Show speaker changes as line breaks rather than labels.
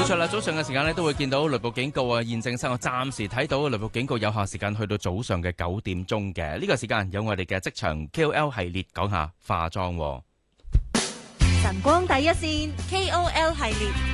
冇錯啦，早上嘅時間咧都會見到雷暴警告啊，現正生我暫時睇到雷暴警告有效時間去到早上嘅9點鐘嘅。呢個時間有我哋嘅職場 KOL 系列講下化妝。
晨光第一線 KOL 系列。